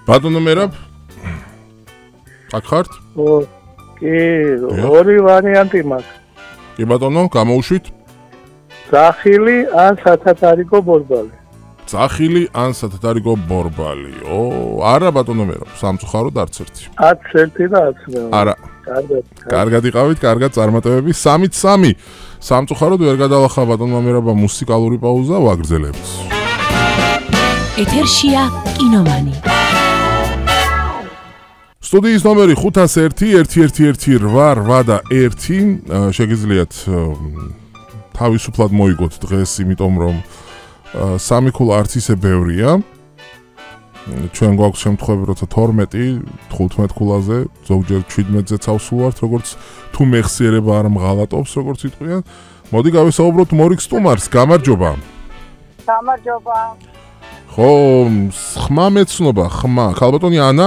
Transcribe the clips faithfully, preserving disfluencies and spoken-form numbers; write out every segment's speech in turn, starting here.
ბატონო მერაბ აქ ხართ? ო, კი, ორი ვარიანტი მაქვს. კი ბატონო, გამოუშვით? ძახილი ან სათათარიგო ბორბალი. ძახილი ან სათათარიგო ბორბალი. ო, არა ბატონო მერაბ, სამწუხაროდ არც ერთი. ათს ერთი და ათს მეორე. არა. კარგად. კარგად იყავით, კარგად წარმატებები. სამით სამი. სამწუხაროდ ვერ გადავახა ბატონმა მერაბა მუსიკალური პაუზა, ვაგრძელებთ. ეთერშია კინომანი. სტუდიის ნომერი ხუთას ერთი ერთი ერთი ერთი რვა რვა და ერთი შეგიძლიათ თავისუფლად მოიგოთ დღეს, იმიტომ რომ სამი ქულა არც ისე ბევრია. ჩვენ გვაქვს შემთხვევები, როცა თორმეტი, თხუთმეტ ქულაზე, ზოგჯერ შვიდმეტზეც ავსულვართ, როგორც თუ მეხსიერება არ მღალატობს, როგორც იტყვიან. მოდი გავესაუბროთ მორიგ სტუმარს, გამარჯობა. გამარჯობა. ხო, ხმა მეცნობა, ხმა. ქალბატონი ანა?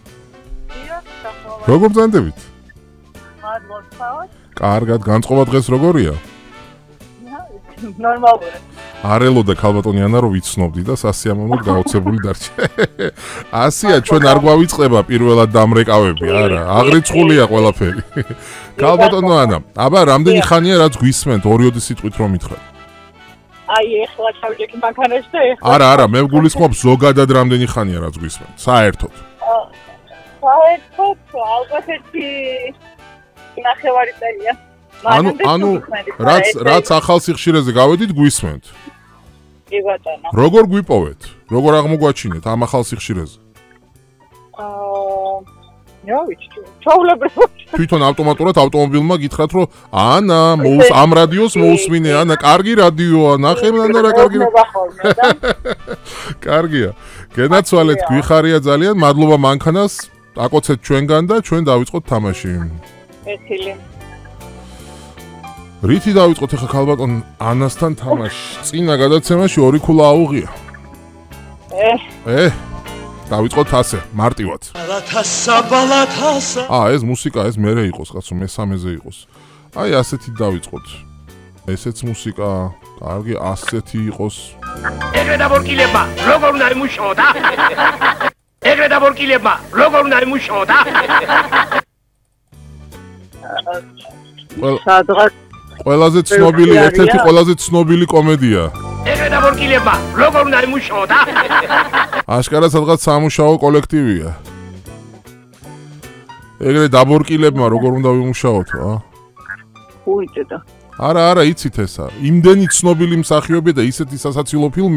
როგორ ბრძანდებით? მადლობა. კარგად, განწყობა დღეს როგორია? ნორმალური. არ ელოდა ქალბატონი ანა რომ ვიცნობდი და სასიამოვნოდ გაოცებული დარჩა. ასია ჩვენ არ გვავიწყდება პირველად დამრეკავები, არა, აღრიცხულია ყველაფერი. ქალბატონო ანა, აბა რამდენი ხანია რაც გვისმენთ ორიოდი სიტყვით რომ მითხრათ? აი ეხლა ჩავჭიქი მანქანაში და ეხლა. არა, არა, მე ვგულისხმობ ზოგადად რამდენი ხანია რაც გვისმენთ, საერთოდ. საერთოდ ალბათ ერთი ნახევარი წელია. ანუ ანუ რაც რაც ახალ სიხშირეზე გავედით გვისმენთ. კი ბატონო. როგორ გვიპოვეთ? როგორ აღმოგვაჩინეთ ამ ახალ სიხშირეზე? აა ნუ ვიცი. ჩაულებრივად. თვითონ ავტომატურად ავტომობილმა გითხრათ რომ ანა მოუს ამ რადიოს მოусმინე ანა კარგი რადიოა ნახე მანდა რა კარგი კარგია გენაცვალეთ გვიხარია ძალიან მადლობა მანქანას აკოცეთ ჩვენგან და ჩვენ დავიწყოთ თამაში ეთილი რითი დავიწყოთ ახლა ქალბატონ ანასთან თამაში წინა გადაცემაში ორი ქულა აუღია ე ე დავიწყოთ ასე მარტივად აა ეს მუსიკა ეს მერე იყოს კაცო მესამეზე იყოს აი ასეთი დავიწყოთ ესეც მუსიკა კარგი ასეთი იყოს ეგრე დაბორკილებმა როგორ უნდა იმუშაოთ ეგრე დაბორკილებმა როგორ უნდა იმუშაოთ სადღაც ყველაზე ცნობილი ერთ-ერთი ყველაზე ცნობილი კომედია ეგრე დაბორკილებმა როგორ უნდა იმუშაოთ აშკარა სადღაც სამუშაო კოლექტივია ეგრე დაბორკილებმა როგორ უნდა ვიმუშაოთ ა უიჭდა არა არა იცით ესა იმდენი ცნობილი მსახიობი და ისეთი სასაცილო ფილმი